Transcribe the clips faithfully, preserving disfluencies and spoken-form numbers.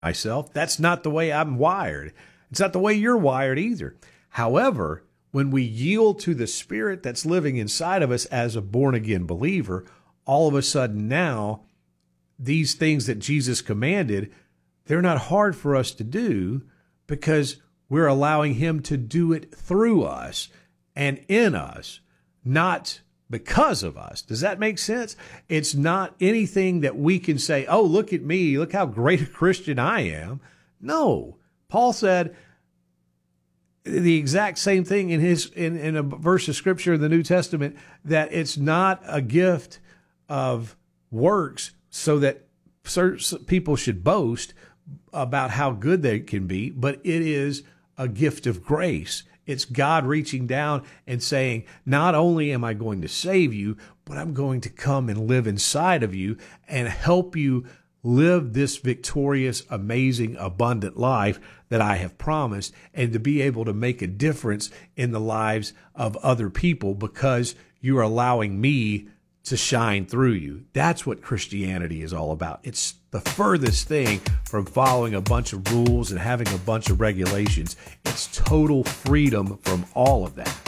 myself. That's not the way I'm wired. It's not the way you're wired either. However, when we yield to the Spirit that's living inside of us as a born-again believer, all of a sudden now, these things that Jesus commanded, they're not hard for us to do because we're allowing him to do it through us and in us, not because of us. Does that make sense? It's not anything that we can say, oh, look at me, look how great a Christian I am. No. Paul said the exact same thing in his in, in a verse of scripture in the New Testament, that it's not a gift of works so that people should boast about how good they can be, but it is a gift of grace. It's God reaching down and saying, not only am I going to save you, but I'm going to come and live inside of you and help you live this victorious, amazing, abundant life that I have promised, and to be able to make a difference in the lives of other people because you're allowing me to shine through you. That's what Christianity is all about. It's the furthest thing from following a bunch of rules and having a bunch of regulations. It's total freedom from all of that.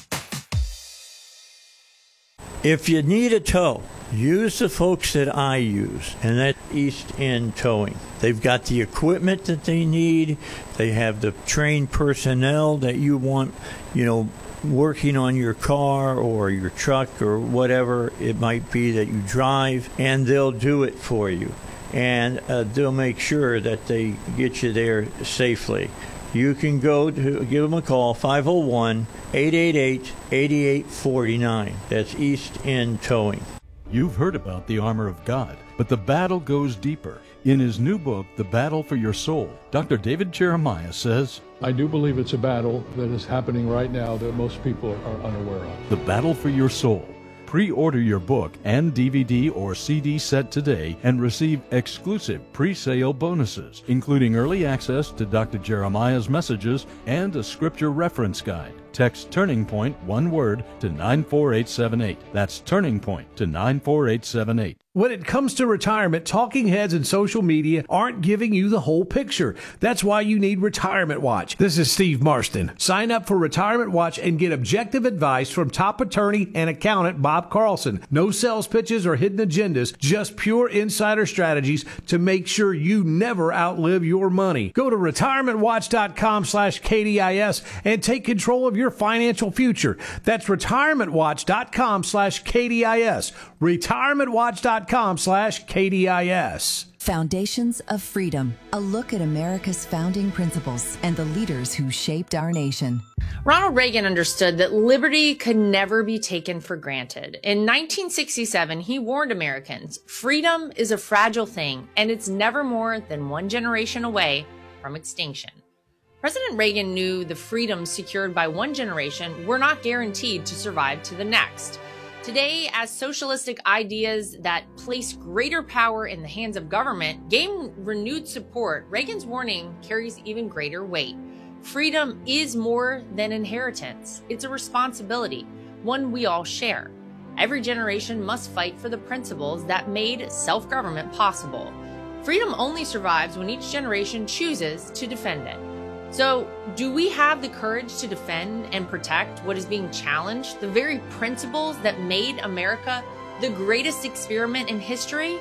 If you need a tow, use the folks that I use, and that's East End Towing. They've got the equipment that they need. They have the trained personnel that you want, you know, working on your car or your truck or whatever it might be that you drive, and they'll do it for you. And uh, they'll make sure that they get you there safely. You can go to give them a call, five oh one, eight eight eight, eight eight four nine. That's East End Towing. You've heard about the armor of God, but the battle goes deeper. In his new book, The Battle for Your Soul, Doctor David Jeremiah says, I do believe it's a battle that is happening right now that most people are unaware of. The Battle for Your Soul. Pre-order your book and D V D or C D set today and receive exclusive pre-sale bonuses, including early access to Doctor Jeremiah's messages and a scripture reference guide. Text Turning Point, one word, to nine four eight seven eight. That's Turning Point to nine four eight seven eight. When it comes to retirement, talking heads and social media aren't giving you the whole picture. That's why you need Retirement Watch. This is Steve Marston. Sign up for Retirement Watch and get objective advice from top attorney and accountant Bob Carlson. No sales pitches or hidden agendas, just pure insider strategies to make sure you never outlive your money. Go to retirementwatch.com slash KDIS and take control of your financial future. That's retirementwatch.com slash KDIS. retirementwatch.com slash KDIS. Foundations of Freedom, a look at America's founding principles and the leaders who shaped our nation. Ronald Reagan understood that liberty could never be taken for granted. In nineteen sixty-seven, he warned Americans, freedom is a fragile thing, and it's never more than one generation away from extinction. President Reagan knew the freedoms secured by one generation were not guaranteed to survive to the next. Today, as socialistic ideas that place greater power in the hands of government gain renewed support, Reagan's warning carries even greater weight. Freedom is more than inheritance. It's a responsibility, one we all share. Every generation must fight for the principles that made self-government possible. Freedom only survives when each generation chooses to defend it. So, do we have the courage to defend and protect what is being challenged, the very principles that made America the greatest experiment in history?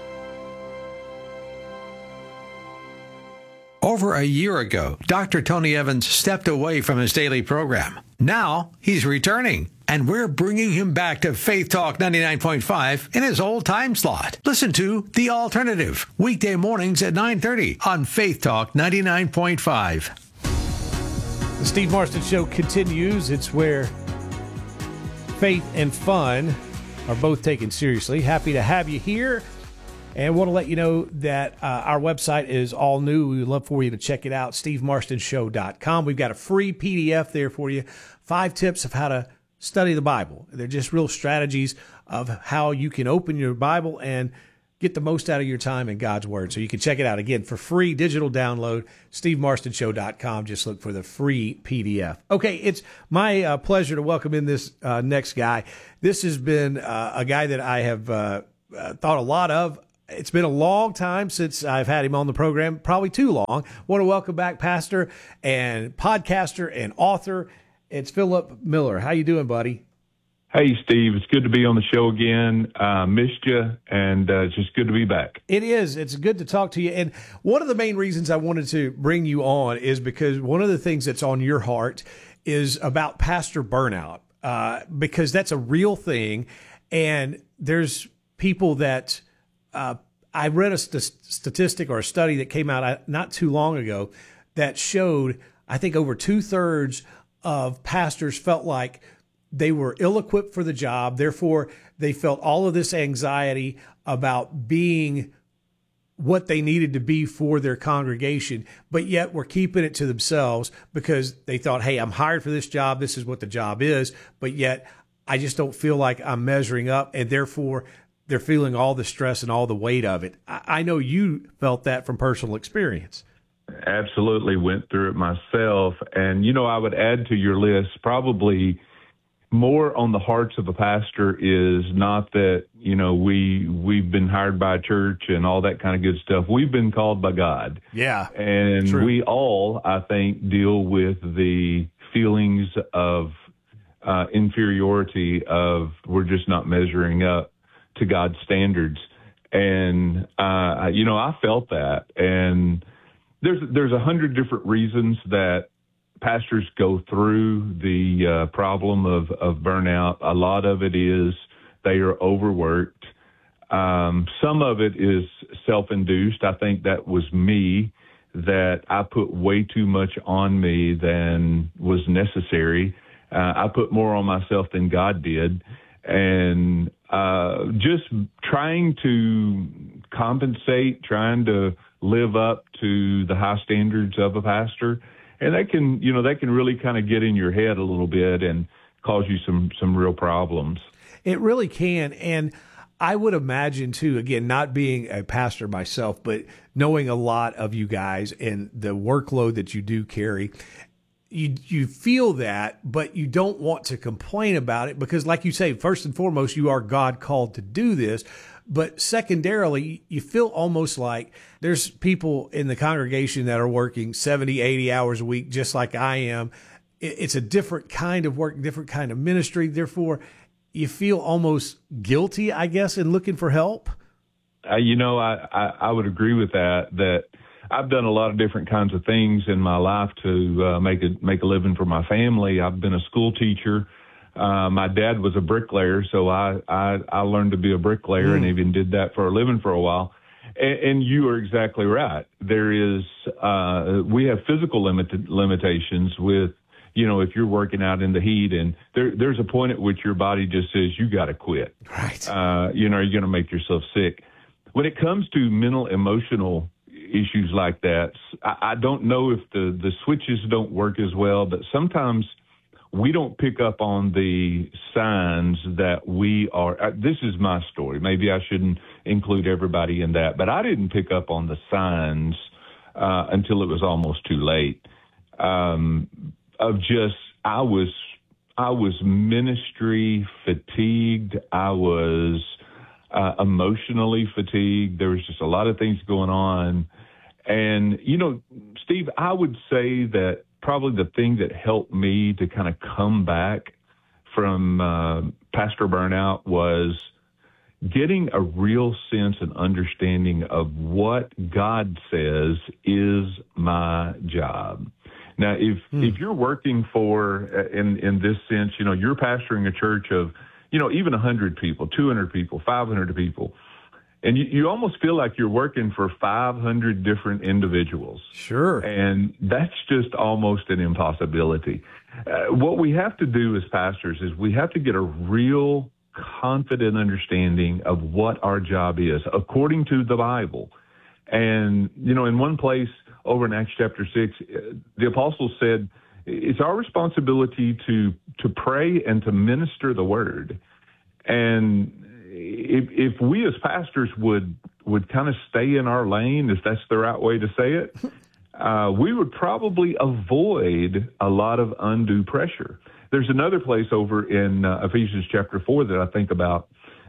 Over a year ago, Doctor Tony Evans stepped away from his daily program. Now, he's returning, and we're bringing him back to Faith Talk ninety-nine point five in his old time slot. Listen to The Alternative, weekday mornings at nine thirty on Faith Talk ninety-nine point five. The Steve Marston Show continues. It's where faith and fun are both taken seriously. Happy to have you here. And want to let you know that uh, our website is all new. We would love for you to check it out, steve marston show dot com. We've got a free P D F there for you. Five tips of how to study the Bible. They're just real strategies of how you can open your Bible and get the most out of your time in God's Word. So you can check it out, again, for free digital download, steve marston show dot com. Just look for the free P D F. Okay, it's my uh, pleasure to welcome in this uh, next guy. This has been uh, a guy that I have uh, uh, thought a lot of It's been a long time since I've had him on the program, probably too long. Want to welcome back pastor and podcaster and author. It's Philip Miller. How you doing, buddy? Hey, Steve. It's good to be on the show again. Uh, missed you, and uh, it's just good to be back. It is. It's good to talk to you. And one of the main reasons I wanted to bring you on is because one of the things that's on your heart is about pastor burnout, uh, because that's a real thing. And there's people that uh, I read a st- statistic or a study that came out not too long ago that showed, I think, over two thirds of pastors felt like they were ill-equipped for the job. Therefore, they felt all of this anxiety about being what they needed to be for their congregation, but yet were keeping it to themselves because they thought, hey, I'm hired for this job. This is what the job is. But yet I just don't feel like I'm measuring up. And therefore, they're feeling all the stress and all the weight of it. I, I know you felt that from personal experience. Absolutely went through it myself. And, you know, I would add to your list, probably more on the hearts of a pastor is not that, you know, we, we've been hired by a church and all that kind of good stuff. We've been called by God. Yeah. And true. We all, I think, deal with the feelings of uh, inferiority of we're just not measuring up to God's standards. And, uh, you know, I felt that. And there's, there's a hundred different reasons that pastors go through the uh, problem of, of burnout. A lot of it is they are overworked. Um, some of it is self-induced. I think that was me, that I put way too much on me than was necessary. Uh, I put more on myself than God did. And uh, just trying to compensate, trying to live up to the high standards of a pastor. And that can, you know, that can really kind of get in your head a little bit and cause you some, some real problems. It really can. And I would imagine, too, again, not being a pastor myself, but knowing a lot of you guys and the workload that you do carry, you you feel that, but you don't want to complain about it because, like you say, first and foremost, you are God called to do this. But secondarily, you feel almost like there's people in the congregation that are working seventy, eighty hours a week, just like I am. It's a different kind of work, different kind of ministry. Therefore, you feel almost guilty, I guess, in looking for help. Uh, you know, I, I, I would agree with that, that I've done a lot of different kinds of things in my life to uh, make a, make a living for my family. I've been a school teacher. Uh, my dad was a bricklayer, so I, I, I learned to be a bricklayer mm. and even did that for a living for a while. And, and you are exactly right. There is, uh, we have physical limit, limitations with, you know, if you're working out in the heat and there, there's a point at which your body just says, you got to quit. Right. Uh, you know, you're going to make yourself sick. When it comes to mental, emotional issues like that, I, I don't know if the, the switches don't work as well, but sometimes we don't pick up on the signs that we are, uh, this is my story. Maybe I shouldn't include everybody in that, but I didn't pick up on the signs uh, until it was almost too late. Um, of just, I was, I was ministry fatigued. I was uh, emotionally fatigued. There was just a lot of things going on. And, you know, Steve, I would say that probably the thing that helped me to kind of come back from uh, pastor burnout was getting a real sense and understanding of what God says is my job. Now, if hmm. if you're working for, in in this sense, you know, you're pastoring a church of, you know, even one hundred people, two hundred people, five hundred people, and you, you almost feel like you're working for five hundred different individuals. Sure. And that's just almost an impossibility. Uh, what we have to do as pastors is we have to get a real confident understanding of what our job is according to the Bible. And, you know, in one place over in Acts chapter six, the apostles said, it's our responsibility to to pray and to minister the word. And if, if we as pastors would would kind of stay in our lane, if that's the right way to say it, uh, we would probably avoid a lot of undue pressure. There's another place over in uh, Ephesians chapter four that I think about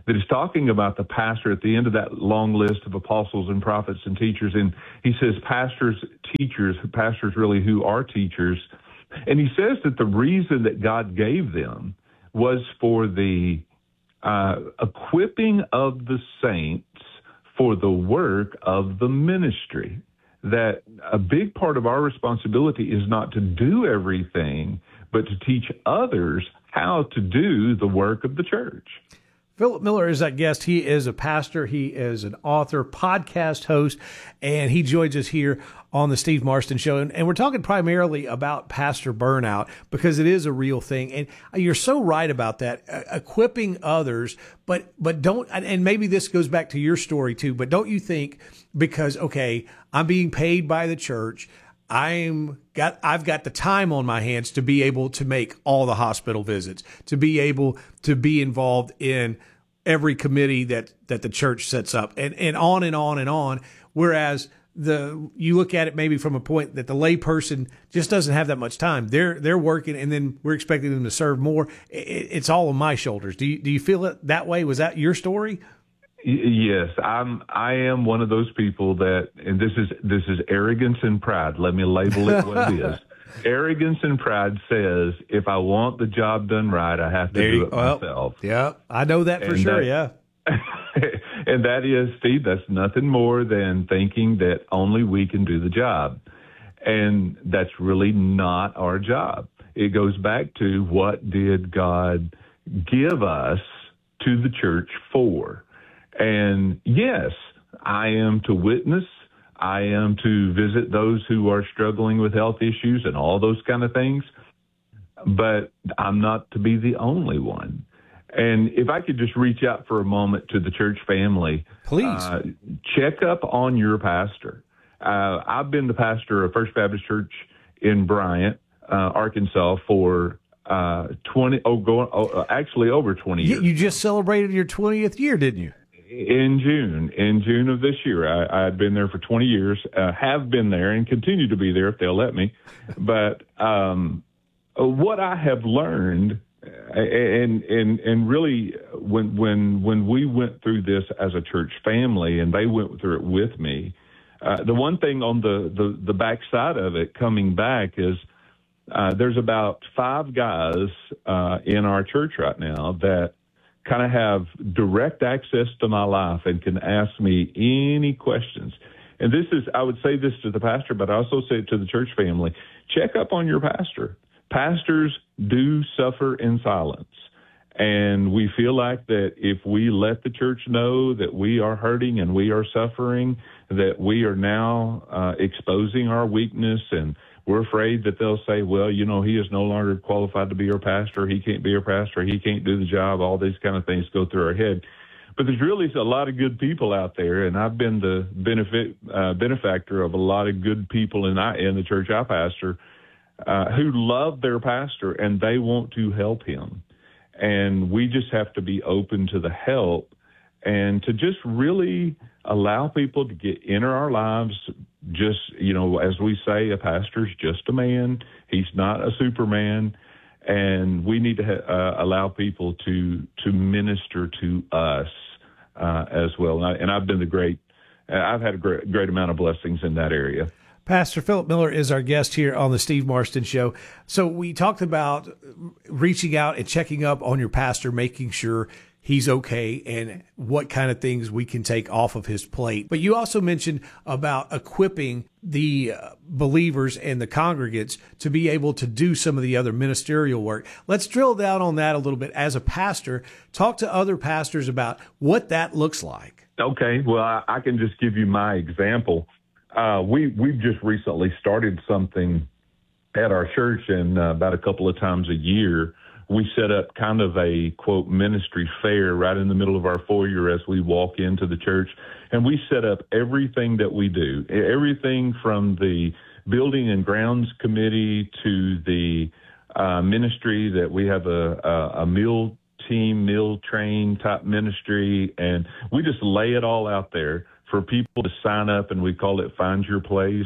that is talking about the pastor at the end of that long list of apostles and prophets and teachers. And he says pastors, teachers, pastors really who are teachers. And he says that the reason that God gave them was for the uh, equipping of the saints for the work of the ministry. That a big part of our responsibility is not to do everything, but to teach others how to do the work of the church. Philip Miller is that guest. He is a pastor. He is an author, podcast host, and he joins us here on the Steve Marston Show. And, and we're talking primarily about pastor burnout because it is a real thing. And you're so right about that, uh, equipping others, but but don't, and maybe this goes back to your story too, but don't you think because, okay, I'm being paid by the church, I'm got I've got the time on my hands to be able to make all the hospital visits, to be able to be involved in every committee that, that the church sets up, and, and on and on and on. Whereas the you look at it maybe from a point that the layperson just doesn't have that much time. They're they're working, and then we're expecting them to serve more. It, it's all on my shoulders. Do you do you feel it that way? Was that your story? Yes, I'm. I am one of those people that, and this is this is arrogance and pride. Let me label it what it is. Arrogance and pride says, if I want the job done right, I have to there do you, it well, myself. Yeah, I know that for and sure. That, yeah, and that is, Steve. That's nothing more than thinking that only we can do the job, and that's really not our job. It goes back to what did God give us to the church for? And yes, I am to witness. I am to visit those who are struggling with health issues and all those kind of things. But I'm not to be the only one. And if I could just reach out for a moment to the church family. Please. Uh, check up on your pastor. Uh, I've been the pastor of First Baptist Church in Bryant, uh, Arkansas for uh, twenty, oh, going, oh, actually over twenty years. You just celebrated your twentieth year, didn't you? In June, in June of this year. I, I'd been there for twenty years, uh, have been there and continue to be there if they'll let me. But um, what I have learned, and and and really, when when when we went through this as a church family, and they went through it with me, uh, the one thing on the the the backside of it, coming back, is uh, there's about five guys uh, in our church right now that kind of have direct access to my life and can ask me any questions. And this is, I would say this to the pastor, but I also say it to the church family. Check up on your pastor. Pastors do suffer in silence. And we feel like that if we let the church know that we are hurting and we are suffering, that we are now uh, exposing our weakness, and we're afraid that they'll say, well, you know, he is no longer qualified to be our pastor. He can't be our pastor. He can't do the job. All these kind of things go through our head. But there's really a lot of good people out there, and I've been the benefit uh, benefactor of a lot of good people in, I, in the church I pastor uh, who love their pastor, and they want to help him. And we just have to be open to the help and to just really allow people to get enter our lives. Just, you know, as we say, a pastor's just a man. He's not a Superman. And we need to ha- uh, allow people to to minister to us uh, as well. And, I, and I've been the great, I've had a great, great amount of blessings in that area. Pastor Philip Miller is our guest here on the Steve Marston Show. So we talked about reaching out and checking up on your pastor, making sure he's okay, and what kind of things we can take off of his plate. But you also mentioned about equipping the uh, believers and the congregants to be able to do some of the other ministerial work. Let's drill down on that a little bit. As a pastor, talk to other pastors about what that looks like. Okay, well, I, I can just give you my example. Uh, we, we've just recently started something at our church, and uh, about a couple of times a year, we set up kind of a, quote, ministry fair right in the middle of our foyer as we walk into the church. And we set up everything that we do, everything from the building and grounds committee to the uh, ministry that we have a, a, a meal team, meal train type ministry. And we just lay it all out there for people to sign up, and we call it Find Your Place.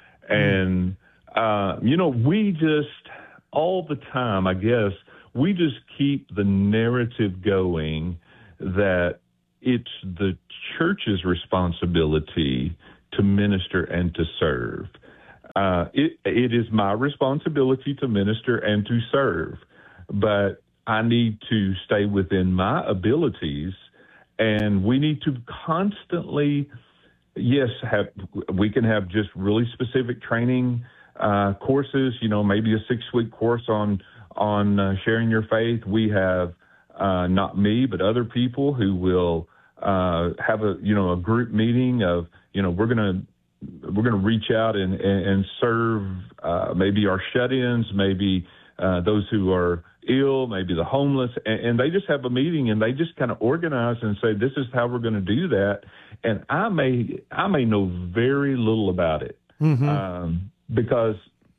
And, uh, you know, we just all the time, I guess, we just keep the narrative going that it's the church's responsibility to minister and to serve. Uh, it, it is my responsibility to minister and to serve, but I need to stay within my abilities, and we need to constantly, yes, have, we can have just really specific training uh, courses, you know, maybe a six-week course on, on uh, sharing your faith. We have uh, not me, but other people who will uh, have a, you know, a group meeting of, you know, we're going to, we're going to reach out and, and, and serve uh, maybe our shut-ins, maybe uh, those who are ill, maybe the homeless, and, and they just have a meeting and they just kind of organize and say, this is how we're going to do that. And I may, I may know very little about it mm-hmm. um, because,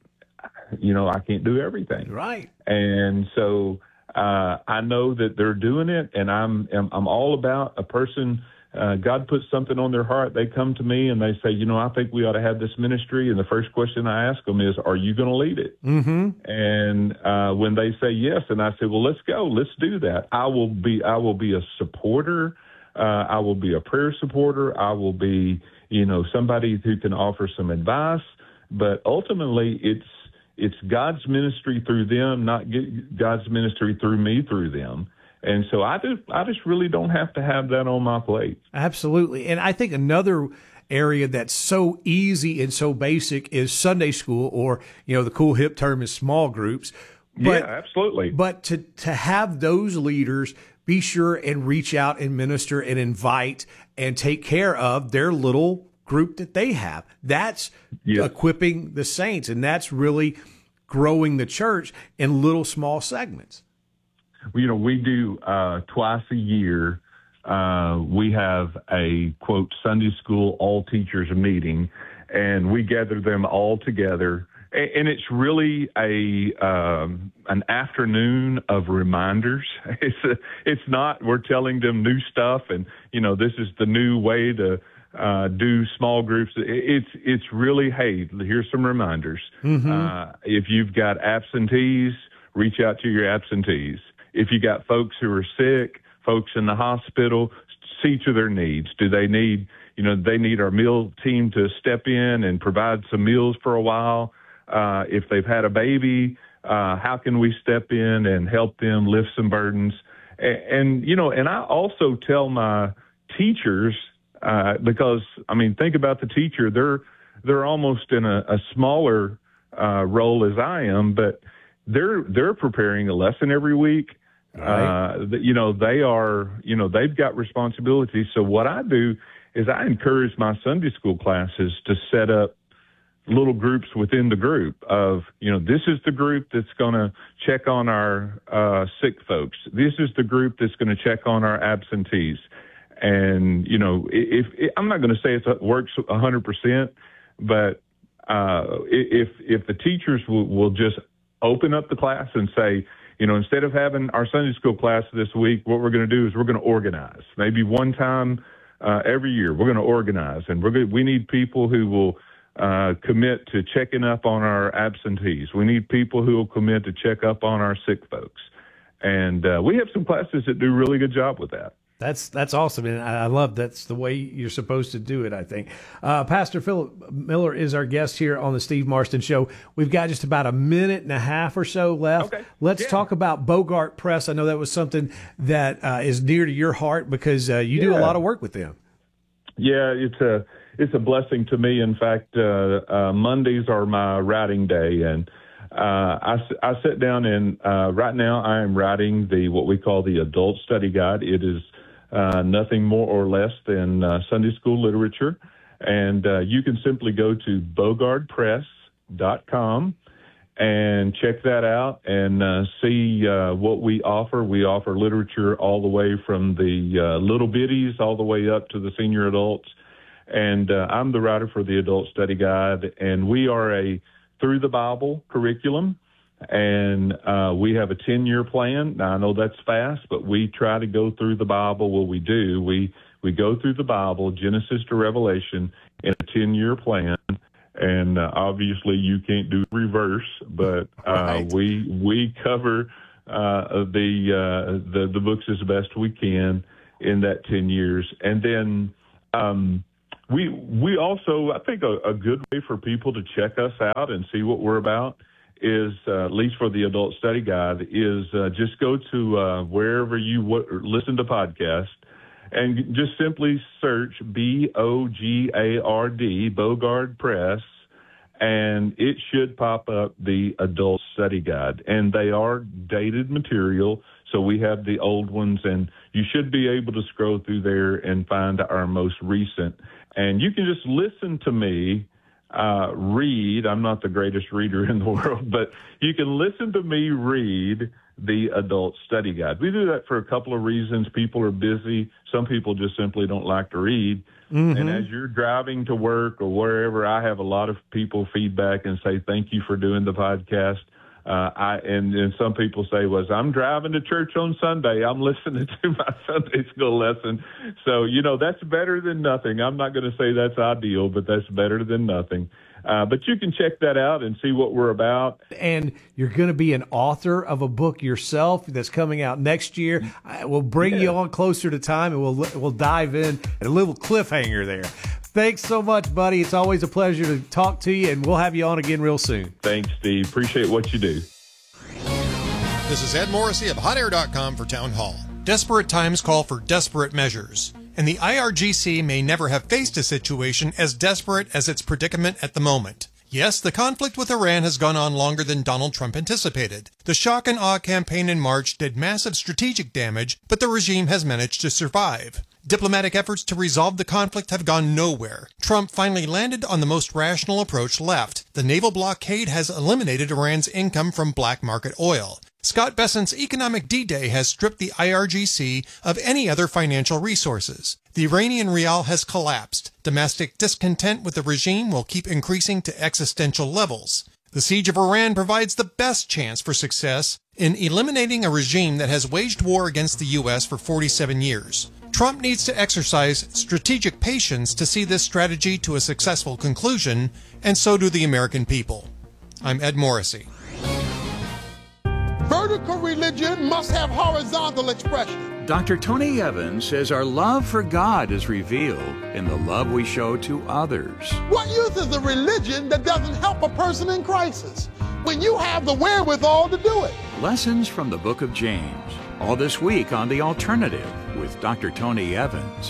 you know, I can't do everything. Right. And so uh, I know that they're doing it, and I'm, I'm, I'm all about a person. Uh, God puts something on their heart. They come to me and they say, you know, I think we ought to have this ministry. And the first question I ask them is, are you going to lead it? Mm-hmm. And uh, when they say yes, and I say, well, let's go, let's do that. I will be, I will be a supporter. Uh, I will be a prayer supporter. I will be, you know, somebody who can offer some advice. But ultimately, it's it's God's ministry through them, not God's ministry through me through them. And so I just, I just really don't have to have that on my plate. Absolutely. And I think another area that's so easy and so basic is Sunday school, or, you know, the cool hip term is small groups. But, yeah, absolutely. But to, to have those leaders be sure and reach out and minister and invite and take care of their little group that they have, that's yes. equipping the saints. And that's really growing the church in little small segments. You know, we do uh, twice a year, uh, we have a, quote, Sunday school all teachers meeting, and we gather them all together. And it's really a um, an afternoon of reminders. It's a, it's not we're telling them new stuff, and, you know, this is the new way to uh, do small groups. It's it's really, hey, here's some reminders. Mm-hmm. Uh, if you've got absentees, reach out to your absentees. If you got folks who are sick, folks in the hospital, see to their needs. Do they need, you know, they need our meal team to step in and provide some meals for a while? Uh, if they've had a baby, uh, how can we step in and help them lift some burdens? And, and you know, and I also tell my teachers, uh, because, I mean, think about the teacher. They're, they're almost in a, a smaller uh, role as I am, but they're, they're preparing a lesson every week. Right. Uh, you know, they are, you know, they've got responsibilities. So what I do is I encourage my Sunday school classes to set up little groups within the group of, you know, this is the group that's going to check on our uh, sick folks. This is the group that's going to check on our absentees. And, you know, if, if I'm not going to say it works one hundred percent, but uh, if if the teachers will, will just open up the class and say, you know, instead of having our Sunday school class this week, what we're going to do is we're going to organize. Maybe one time uh, every year, we're going to organize. And we're going we need people who will uh, commit to checking up on our absentees. We need people who will commit to check up on our sick folks. And uh, we have some classes that do a really good job with that. That's that's awesome, and I love that's the way you're supposed to do it, I think. Uh, Pastor Philip Miller is our guest here on the Steve Marston Show. We've got just about a minute and a half or so left. Okay. Let's yeah. talk about Bogart Press. I know that was something that uh, is dear to your heart because uh, you yeah. do a lot of work with them. Yeah, it's a it's a blessing to me. In fact, uh, uh, Mondays are my writing day, and Uh, I, I sit down and uh, right now I am writing the what we call the Adult Study Guide. It is uh, nothing more or less than uh, Sunday school literature, and uh, you can simply go to bogard press dot com and check that out and uh, see uh, what we offer. We offer literature all the way from the uh, little bitties all the way up to the senior adults, and uh, I'm the writer for the Adult Study Guide, and we are a through the Bible curriculum, and uh, we have a ten-year plan. Now, I know that's fast, but we try to go through the Bible. Well, we do. We we go through the Bible, Genesis to Revelation, in a ten-year plan, and uh, obviously you can't do reverse, but uh, right. we we cover uh, the, uh, the the books as best we can in that ten years. And then um, we we also, I think a, a good way for people to check us out and see what we're about is, uh, at least for the Adult Study Guide, is uh, just go to uh, wherever you w- listen to podcasts and just simply search B O G A R D, Bogard Press, and it should pop up the Adult Study Guide. And they are dated material, so we have the old ones, and you should be able to scroll through there and find our most recent. And you can just listen to me uh, read. I'm not the greatest reader in the world, but you can listen to me read the Adult Study Guide. We do that for a couple of reasons. People are busy. Some people just simply don't like to read. Mm-hmm. And as you're driving to work or wherever, I have a lot of people feedback and say, thank you for doing the podcast. Uh, I and, and some people say, was I'm driving to church on Sunday. I'm listening to my Sunday school lesson. So, you know, that's better than nothing. I'm not going to say that's ideal, but that's better than nothing. Uh, but you can check that out and see what we're about. And you're going to be an author of a book yourself that's coming out next year. I will bring yeah. you on closer to time, and we'll we'll dive in at a little cliffhanger there. Thanks so much, buddy. It's always a pleasure to talk to you, and we'll have you on again real soon. Thanks, Steve. Appreciate what you do. This is Ed Morrissey of hot air dot com for Town Hall. Desperate times call for desperate measures, and the I R G C may never have faced a situation as desperate as its predicament at the moment. Yes, the conflict with Iran has gone on longer than Donald Trump anticipated. The shock and awe campaign in March did massive strategic damage, but the regime has managed to survive. Diplomatic efforts to resolve the conflict have gone nowhere. Trump finally landed on the most rational approach left. The naval blockade has eliminated Iran's income from black market oil. Scott Bessent's economic D-Day has stripped the I R G C of any other financial resources. The Iranian rial has collapsed. Domestic discontent with the regime will keep increasing to existential levels. The siege of Iran provides the best chance for success in eliminating a regime that has waged war against the U S for forty-seven years. Trump needs to exercise strategic patience to see this strategy to a successful conclusion, and so do the American people. I'm Ed Morrissey. Vertical religion must have horizontal expression. Doctor Tony Evans says our love for God is revealed in the love we show to others. What use is a religion that doesn't help a person in crisis when you have the wherewithal to do it? Lessons from the book of James, all this week on The Alternative with Doctor Tony Evans.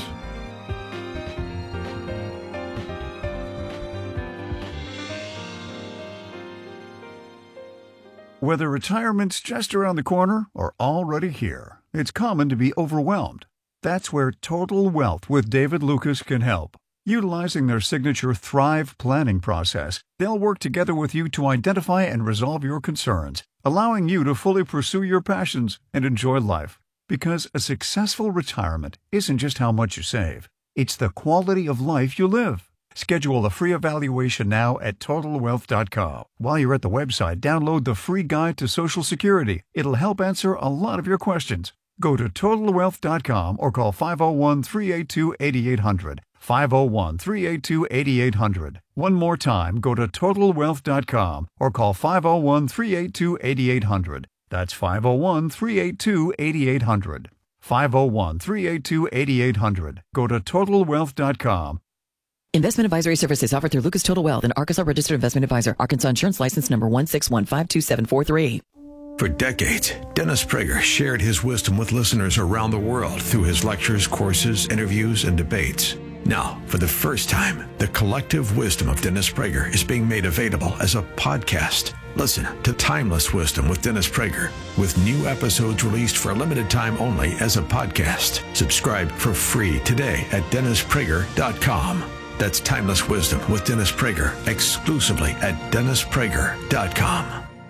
Whether retirement's just around the corner or already here, it's common to be overwhelmed. That's where Total Wealth with David Lucas can help. Utilizing their signature Thrive planning process, they'll work together with you to identify and resolve your concerns, allowing you to fully pursue your passions and enjoy life. Because a successful retirement isn't just how much you save, it's the quality of life you live. Schedule a free evaluation now at total wealth dot com. While you're at the website, download the free guide to Social Security. It'll help answer a lot of your questions. Go to total wealth dot com or call five oh one, three eight two, eight eight hundred. five oh one, three eight two, eight eight hundred. One more time, go to total wealth dot com or call five oh one, three eight two, eight eight hundred. That's five oh one, three eight two, eight eight hundred. five oh one, three eight two, eight eight hundred. Go to total wealth dot com. Investment advisory services offered through Lucas Total Wealth, an Arkansas registered investment advisor. Arkansas Insurance License number one six one five two seven four three. For decades, Dennis Prager shared his wisdom with listeners around the world through his lectures, courses, interviews, and debates. Now, for the first time, the collective wisdom of Dennis Prager is being made available as a podcast. Listen to Timeless Wisdom with Dennis Prager, with new episodes released for a limited time only as a podcast. Subscribe for free today at dennis prager dot com. That's Timeless Wisdom with Dennis Prager, exclusively at dennis prager dot com.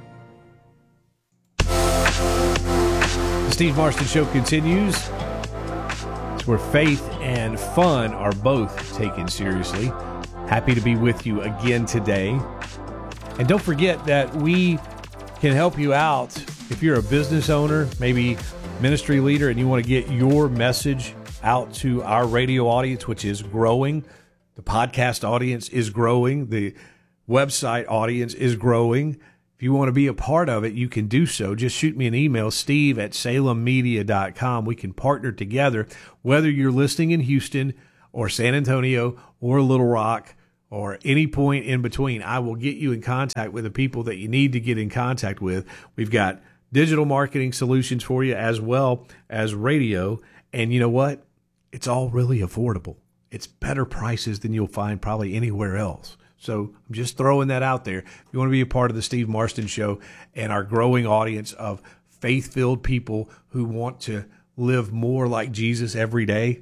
The Steve Marston Show continues. It's where faith and fun are both taken seriously. Happy to be with you again today. And don't forget that we can help you out if you're a business owner, maybe ministry leader, and you want to get your message out to our radio audience, which is growing. The podcast audience is growing. The website audience is growing. If If you want to be a part of it, you can do so. Just shoot me an email, steve at salem media dot com. We can partner together, whether you're listening in Houston or San Antonio or Little Rock or any point in between. I will get you in contact with the people that you need to get in contact with. We've got digital marketing solutions for you as well as radio. And you know what? It's all really affordable. It's better prices than you'll find probably anywhere else. So I'm just throwing that out there. If you want to be a part of the Steve Marston Show and our growing audience of faith-filled people who want to live more like Jesus every day,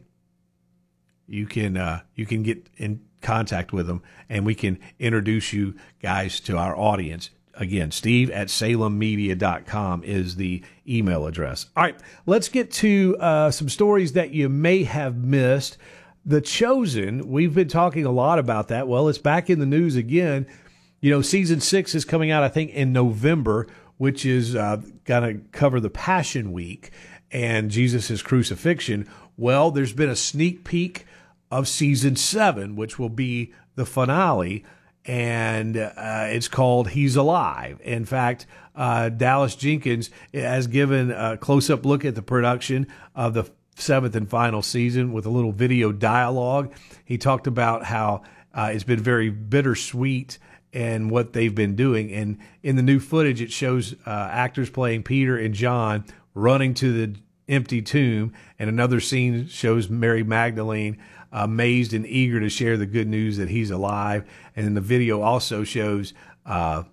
you can uh, you can get in contact with them, and we can introduce you guys to our audience. Again, steve at salem media dot com is the email address. All right, let's get to uh, some stories that you may have missed. The Chosen, we've been talking a lot about that. Well, it's back in the news again. You know, season six is coming out, I think, in November, which is uh, going to cover the Passion Week and Jesus' crucifixion. Well, there's been a sneak peek of season seven, which will be the finale, and uh, it's called He's Alive. In fact, uh, Dallas Jenkins has given a close-up look at the production of the seventh and final season with a little video dialogue. He talked about how uh, it's been very bittersweet and what they've been doing. And in the new footage, it shows uh, actors playing Peter and John running to the empty tomb, and another scene shows Mary Magdalene amazed and eager to share the good news that he's alive. And then the video also shows uh,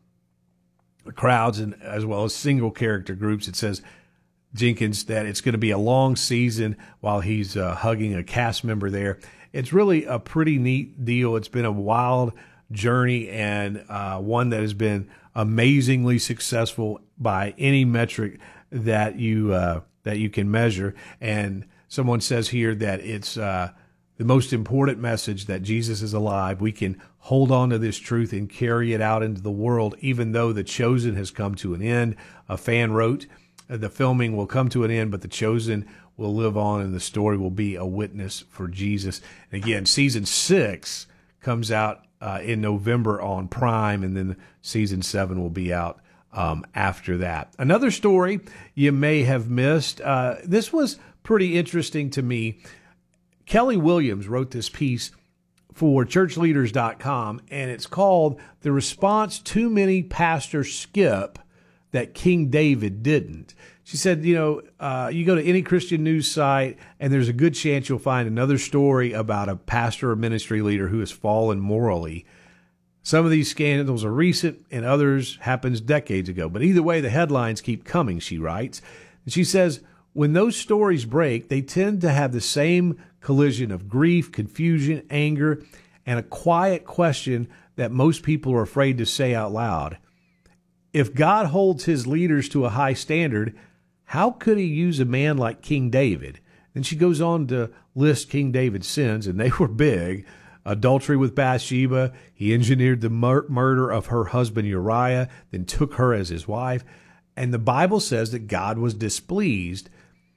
crowds and as well as single character groups. It says Jenkins that it's going to be a long season while he's uh, hugging a cast member there. It's really a pretty neat deal. It's been a wild journey and uh, one that has been amazingly successful by any metric that you uh, that you can measure. And someone says here that it's uh, the most important message, that Jesus is alive. We can hold on to this truth and carry it out into the world, even though The Chosen has come to an end. A fan wrote, the filming will come to an end, but The Chosen will live on, and the story will be a witness for Jesus. And again, season six comes out uh, in November on Prime, and then season seven will be out um, after that. Another story you may have missed. Uh, this was pretty interesting to me. Kelly Williams wrote this piece for church leaders dot com, and it's called The Response Too Many Pastors Skip That King David Didn't. She said, you know, uh, you go to any Christian news site, and there's a good chance you'll find another story about a pastor or ministry leader who has fallen morally. Some of these scandals are recent, and others happens decades ago. But either way, the headlines keep coming, she writes. And she says, when those stories break, they tend to have the same collision of grief, confusion, anger, and a quiet question that most people are afraid to say out loud. If God holds his leaders to a high standard, how could he use a man like King David? Then she goes on to list King David's sins, and they were big. Adultery with Bathsheba. He engineered the mur- murder of her husband Uriah, then took her as his wife. And the Bible says that God was displeased,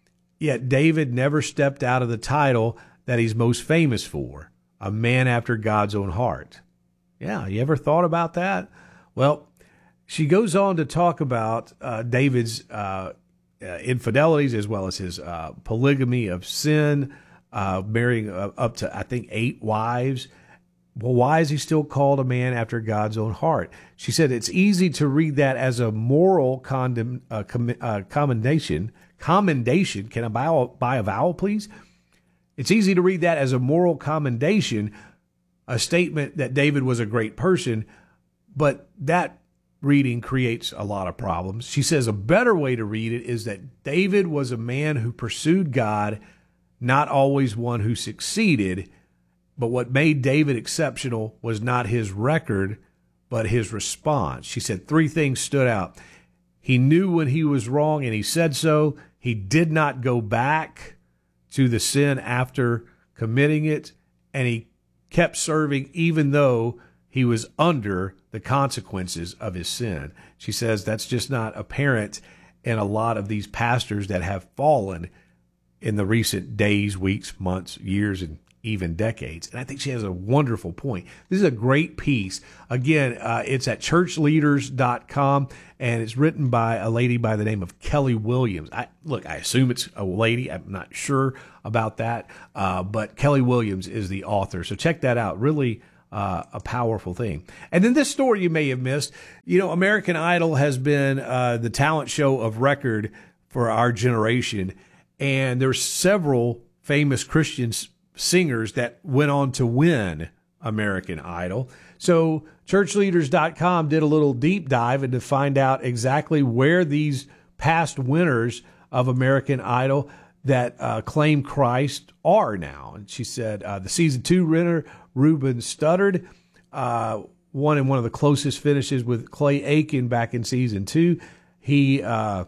yet David never stepped out of the title that he's most famous for, a man after God's own heart. Yeah, you ever thought about that? Well, she goes on to talk about uh, David's uh, uh, infidelities as well as his uh, polygamy of sin, uh, marrying uh, up to, I think, eight wives. Well, why is he still called a man after God's own heart? She said it's easy to read that as a moral condemn, uh, com- uh, commendation. Commendation. Can I buy, buy a vowel, please? It's easy to read that as a moral commendation, a statement that David was a great person, but that reading creates a lot of problems. She says a better way to read it is that David was a man who pursued God, not always one who succeeded, but what made David exceptional was not his record, but his response. She said three things stood out. He knew when he was wrong, and he said so. He did not go back to the sin after committing it, and he kept serving even though he was under the consequences of his sin. She says that's just not apparent in a lot of these pastors that have fallen in the recent days, weeks, months, years, and even decades. And I think she has a wonderful point. This is a great piece. Again, uh, it's at church leaders dot com, and it's written by a lady by the name of Kelly Williams. I, look, I assume it's a lady. I'm not sure about that, uh, but Kelly Williams is the author. So check that out. Really uh, a powerful thing. And then this story you may have missed. You know, American Idol has been uh, the talent show of record for our generation, and there's several famous Christian singers that went on to win American Idol. So church leaders dot com did a little deep dive and to find out exactly where these past winners of American Idol that uh, claim Christ are now. And she said uh, the season two winner, Ruben Studdard, uh, won in one of the closest finishes with Clay Aiken back in season two. He uh,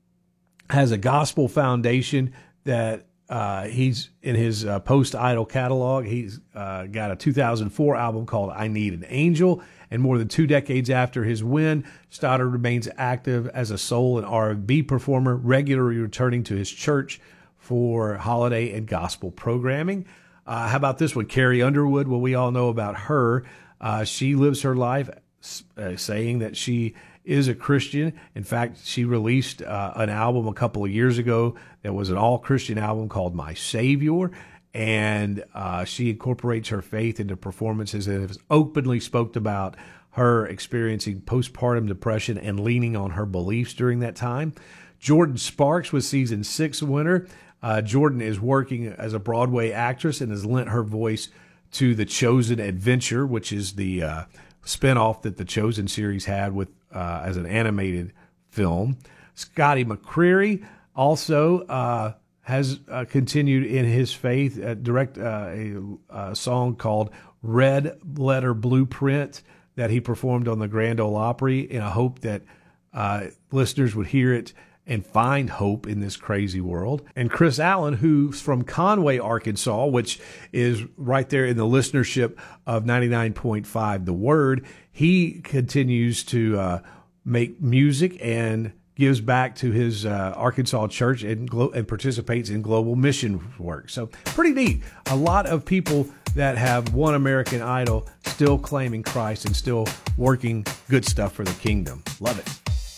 has a gospel foundation that Uh, he's in his uh, post-Idol catalog. He's uh, got a two thousand four album called I Need an Angel. And more than two decades after his win, Stoddard remains active as a soul and R and B performer, regularly returning to his church for holiday and gospel programming. Uh, how about this one? Carrie Underwood. Well, we all know about her. Uh, she lives her life uh, saying that she is a Christian. In fact, she released uh, an album a couple of years ago that was an all-Christian album called My Savior, and uh, she incorporates her faith into performances and has openly spoke about her experiencing postpartum depression and leaning on her beliefs during that time. Jordan Sparks was season six winner. Uh, Jordan is working as a Broadway actress and has lent her voice to The Chosen Adventure, which is the uh, spinoff that the Chosen series had with uh, as an animated film. Scotty McCreery also uh, has uh, continued in his faith, uh, direct uh, a, a song called Red Letter Blueprint that he performed on the Grand Ole Opry in a hope that uh, listeners would hear it and find hope in this crazy world. And Chris Allen, who's from Conway, Arkansas, which is right there in the listenership of ninety-nine point five The Word, he continues to uh, make music and gives back to his uh, Arkansas church and, glo- and participates in global mission work. So pretty neat. A lot of people that have won American Idol still claiming Christ and still working good stuff for the kingdom. Love it.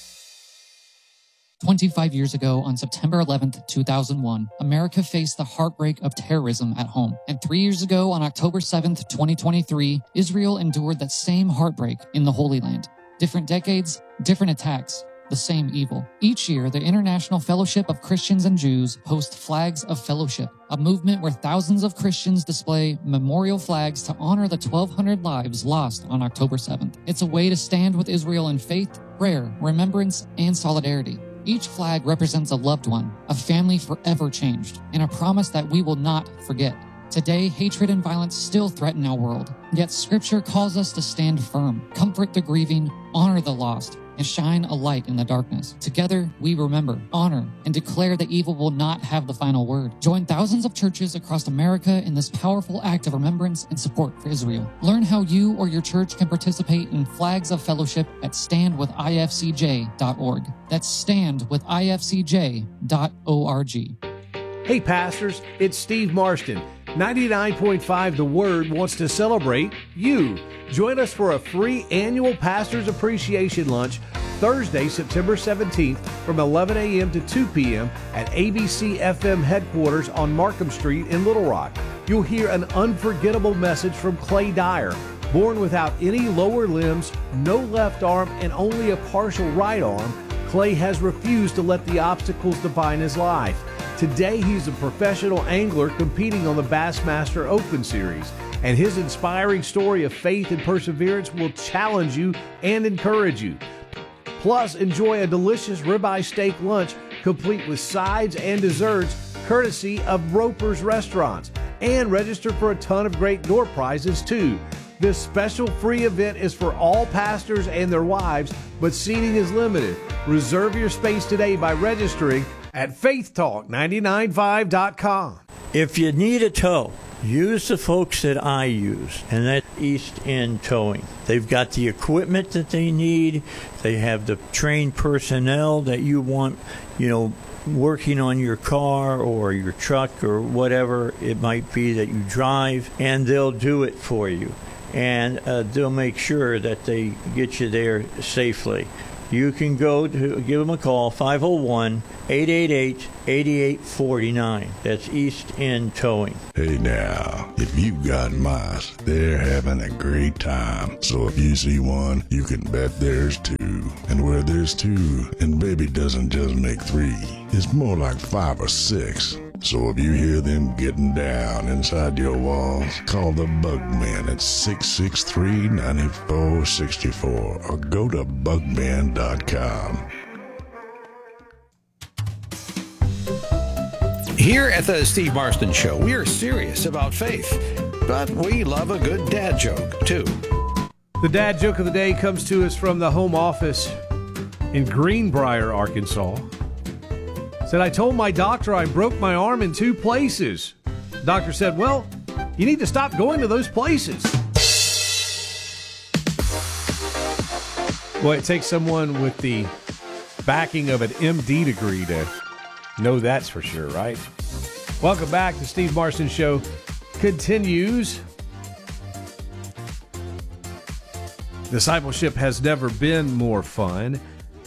twenty-five years ago, on September eleventh, two thousand one, America faced the heartbreak of terrorism at home. And three years ago, on October seventh, twenty twenty-three, Israel endured that same heartbreak in the Holy Land. Different decades, different attacks, the same evil. Each year, the International Fellowship of Christians and Jews hosts Flags of Fellowship, a movement where thousands of Christians display memorial flags to honor the twelve hundred lives lost on October seventh. It's a way to stand with Israel in faith, prayer, remembrance, and solidarity. Each flag represents a loved one, a family forever changed, and a promise that we will not forget. Today, hatred and violence still threaten our world, yet Scripture calls us to stand firm, comfort the grieving, honor the lost, and shine a light in the darkness. Together, we remember, honor, and declare that evil will not have the final word. Join thousands of churches across America in this powerful act of remembrance and support for Israel. Learn how you or your church can participate in Flags of Fellowship at stand with I F C J dot org. That's stand with I F C J dot org. Hey, pastors, it's Steve Marston. ninety-nine point five The Word wants to celebrate you. Join us for a free annual Pastors Appreciation Lunch Thursday, September seventeenth from eleven a.m. to two p.m. at A B C F M headquarters on Markham Street in Little Rock. You'll hear an unforgettable message from Clay Dyer. Born without any lower limbs, no left arm, and only a partial right arm, Clay has refused to let the obstacles define his life. Today, he's a professional angler competing on the Bassmaster Open Series, and his inspiring story of faith and perseverance will challenge you and encourage you. Plus, enjoy a delicious ribeye steak lunch complete with sides and desserts courtesy of Roper's Restaurants, and register for a ton of great door prizes too. This special free event is for all pastors and their wives, but seating is limited. Reserve your space today by registering at faith talk nine nine five dot com. If you need a tow, use the folks that I use, and that's East End Towing. They've got the equipment that they need. They have the trained personnel that you want, you know, working on your car or your truck or whatever it might be that you drive, and they'll do it for you. And uh, they'll make sure that they get you there safely. You can go to give them a call, five oh one, eight eight eight, eight eight four nine. That's East End Towing. Hey now, if you've got mice, they're having a great time. So if you see one, you can bet there's two. And where there's two, and baby doesn't just make three, it's more like five or six. So if you hear them getting down inside your walls, call the Bugman at six six three, nine four six four or go to bugman dot com. Here at the Steve Marston Show, we are serious about faith, but we love a good dad joke, too. The dad joke of the day comes to us from the home office in Greenbrier, Arkansas. Said, I told my doctor I broke my arm in two places. The doctor said, well, you need to stop going to those places. Boy, it takes someone with the backing of an M D degree to know that's for sure, right? Welcome back. The Steve Marston Show continues. Discipleship has never been more fun.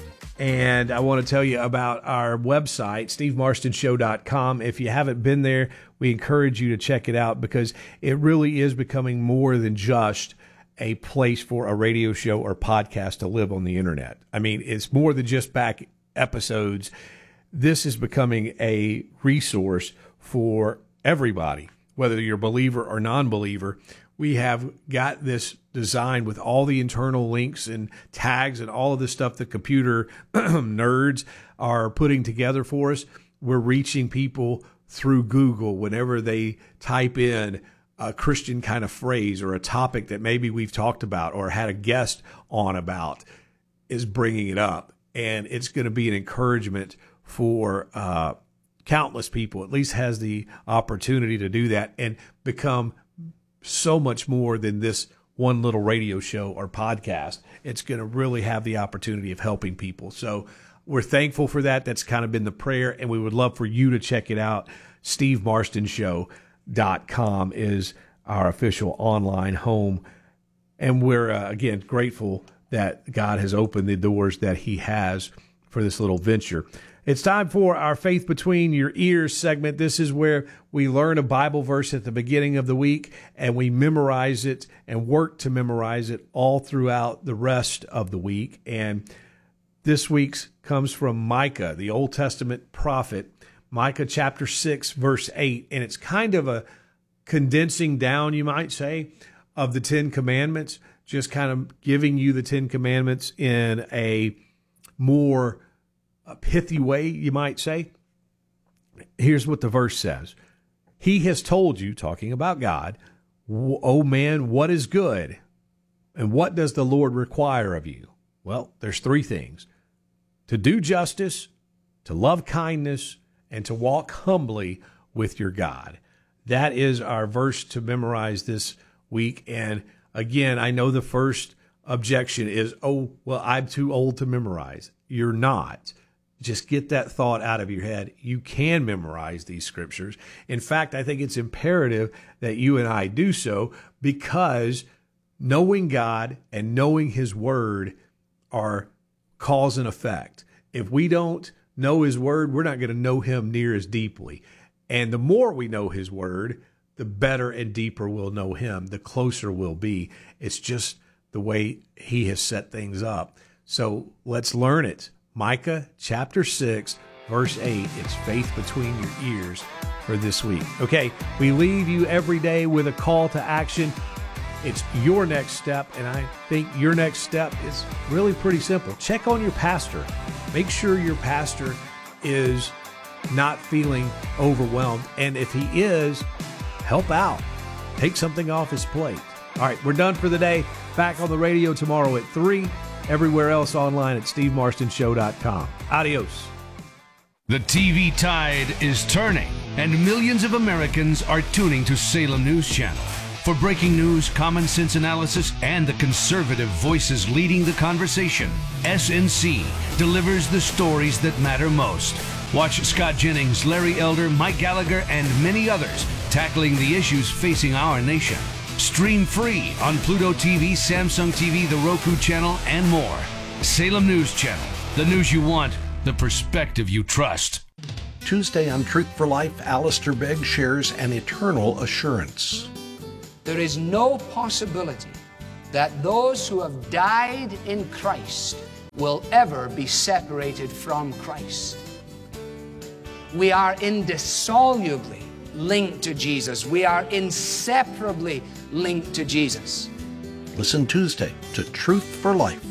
And I want to tell you about our website, steve marston show dot com. If you haven't been there, we encourage you to check it out because it really is becoming more than just a place for a radio show or podcast to live on the internet. I mean, it's more than just back episodes. This is becoming a resource for everybody, whether you're a believer or non-believer. We have got this designed with all the internal links and tags and all of the stuff that computer nerds are putting together for us. We're reaching people through Google whenever they type in a Christian kind of phrase or a topic that maybe we've talked about or had a guest on about is bringing it up. And it's going to be an encouragement for uh, countless people, at least has the opportunity to do that and become so much more than this one little radio show or podcast. It's going to really have the opportunity of helping people. So we're thankful for that. That's kind of been the prayer, and we would love for you to check it out. steve marston show dot com is our official online home. And we're, uh, again, grateful that God has opened the doors that he has for this little venture. It's time for our Faith Between Your Ears segment. This is where we learn a Bible verse at the beginning of the week, and we memorize it and work to memorize it all throughout the rest of the week. And this week's comes from Micah, the Old Testament prophet, Micah chapter six, verse eight. And it's kind of a condensing down, you might say, of the Ten Commandments, just kind of giving you the Ten Commandments in a more a pithy way, you might say. Here's what the verse says. He has told you, talking about God, oh man, what is good? And what does the Lord require of you? Well, there's three things. To do justice, to love kindness, and to walk humbly with your God. That is our verse to memorize this week. And again, I know the first objection is, oh, well, I'm too old to memorize. You're not. Just get that thought out of your head. You can memorize these scriptures. In fact, I think it's imperative that you and I do so because knowing God and knowing his word are cause and effect. If we don't know his word, we're not going to know him near as deeply. And the more we know his word, the better and deeper we'll know him, the closer we'll be. It's just the way he has set things up. So let's learn it. Micah chapter six, verse eight. It's faith between your ears for this week. Okay, we leave you every day with a call to action. It's your next step, and I think your next step is really pretty simple. Check on your pastor. Make sure your pastor is not feeling overwhelmed, and if he is, help out. Take something off his plate. All right, we're done for the day. Back on the radio tomorrow at three. Everywhere else online at steve marston show dot com. Adios. The T V tide is turning, and millions of Americans are tuning to Salem News Channel. For breaking news, common sense analysis, and the conservative voices leading the conversation, S N C delivers the stories that matter most. Watch Scott Jennings, Larry Elder, Mike Gallagher, and many others tackling the issues facing our nation. Stream free on Pluto T V, Samsung T V, the Roku channel, and more. Salem News Channel. The news you want, the perspective you trust. Tuesday on Truth for Life, Alistair Begg shares an eternal assurance. There is no possibility that those who have died in Christ will ever be separated from Christ. We are indissolubly linked to Jesus. We are inseparably linked to Jesus. Listen Tuesday to Truth for Life.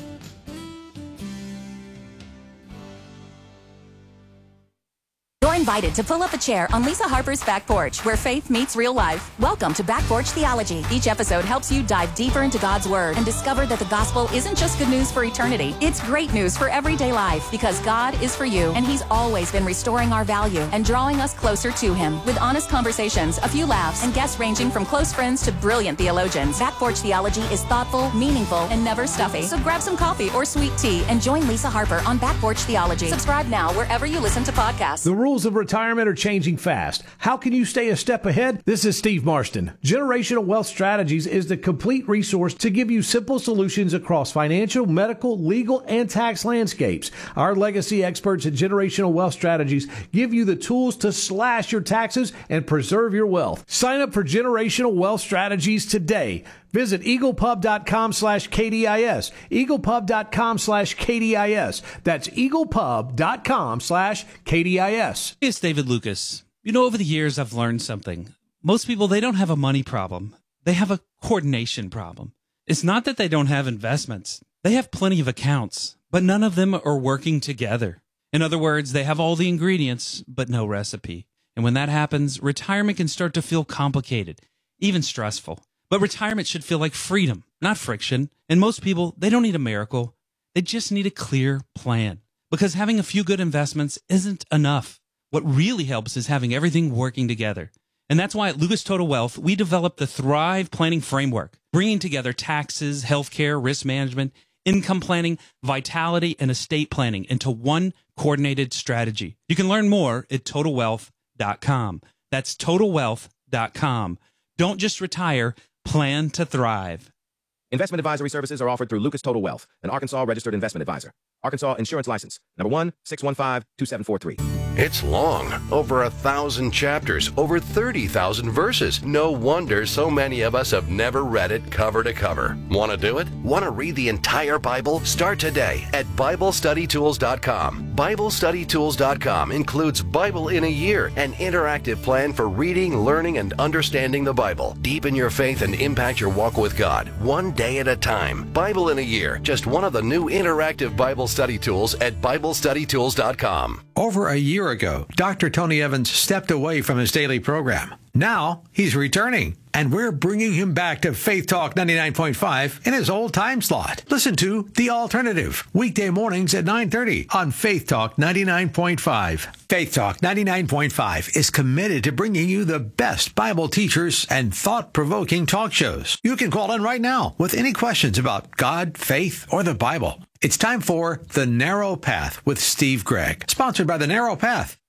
You're invited to pull up a chair on Lisa Harper's Back Porch, where faith meets real life. Welcome to Back Porch Theology. Each episode helps you dive deeper into God's Word and discover that the gospel isn't just good news for eternity. It's great news for everyday life, because God is for you, and He's always been restoring our value and drawing us closer to Him. With honest conversations, a few laughs, and guests ranging from close friends to brilliant theologians, Back Porch Theology is thoughtful, meaningful, and never stuffy. So grab some coffee or sweet tea and join Lisa Harper on Back Porch Theology. Subscribe now wherever you listen to podcasts. The rules of retirement are changing fast. How can you stay a step ahead? This is Steve Marston. Generational Wealth Strategies is the complete resource to give you simple solutions across financial, medical, legal, and tax landscapes. Our legacy experts at Generational Wealth Strategies give you the tools to slash your taxes and preserve your wealth. Sign up for Generational Wealth Strategies today. Visit eaglepub.com slash KDIS. eaglepub.com slash KDIS. That's eaglepub.com slash KDIS. It's David Lucas. You know, over the years, I've learned something. Most people, they don't have a money problem. They have a coordination problem. It's not that they don't have investments. They have plenty of accounts, but none of them are working together. In other words, they have all the ingredients, but no recipe. And when that happens, retirement can start to feel complicated, even stressful. But retirement should feel like freedom, not friction. And most people, they don't need a miracle. They just need a clear plan. Because having a few good investments isn't enough. What really helps is having everything working together. And that's why at Lucas Total Wealth, we developed the Thrive Planning Framework, bringing together taxes, healthcare, risk management, income planning, vitality, and estate planning into one coordinated strategy. You can learn more at total wealth dot com. That's total wealth dot com. Don't just retire. Plan to thrive. Investment advisory services are offered through Lucas Total Wealth, an Arkansas registered investment advisor. Arkansas Insurance License, number one, six one five, two seven four three. It's long, over a thousand chapters, over thirty thousand verses. No wonder so many of us have never read it cover to cover. Want to do it? Want to read the entire Bible? Start today at Bible Study Tools dot com. Bible Study Tools dot com includes Bible in a Year, an interactive plan for reading, learning, and understanding the Bible. Deepen your faith and impact your walk with God, one day at a time. Bible in a Year, just one of the new interactive Bible study tools at Bible Study Tools dot com. Over a year ago, Doctor Tony Evans stepped away from his daily program. Now he's returning, and we're bringing him back to Faith Talk ninety-nine point five in his old time slot. Listen to The Alternative, weekday mornings at nine thirty on Faith Talk ninety-nine point five. Faith Talk ninety-nine point five is committed to bringing you the best Bible teachers and thought-provoking talk shows. You can call in right now with any questions about God, faith, or the Bible. It's time for The Narrow Path with Steve Gregg, sponsored by The Narrow Path.